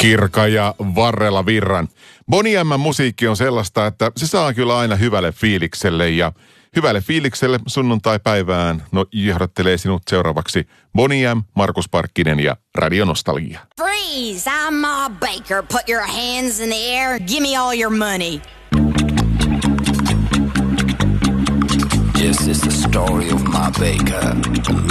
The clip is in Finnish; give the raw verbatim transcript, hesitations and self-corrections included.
Kirka ja Varrella Virran. Bonnie M:n musiikki on sellaista, että se saa kyllä aina hyvälle fiilikselle ja hyvälle fiilikselle sunnuntai-päivään no johdattelee sinut seuraavaksi Bonnie M, Markus Parkkinen ja Radio Nostalgia. Freeze! I'm Ma Baker. Put your hands in the air. Give me all your money. This is the story of Ma Baker,